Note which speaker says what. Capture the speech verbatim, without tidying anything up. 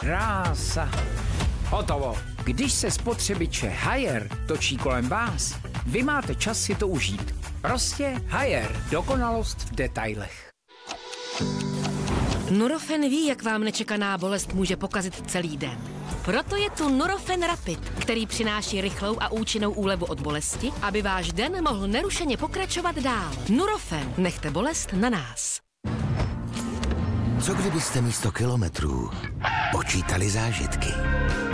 Speaker 1: Krása. Hotovo. Když se spotřebiče Haier točí kolem vás, vy máte čas si to užít. Prostě Haier. Dokonalost v detailech.
Speaker 2: Nurofen ví, jak vám nečekaná bolest může pokazit celý den. Proto je tu Nurofen Rapid, který přináší rychlou a účinnou úlevu od bolesti, aby váš den mohl nerušeně pokračovat dál. Nurofen. Nechte bolest na nás.
Speaker 3: Co kdybyste místo kilometrů počítali zážitky?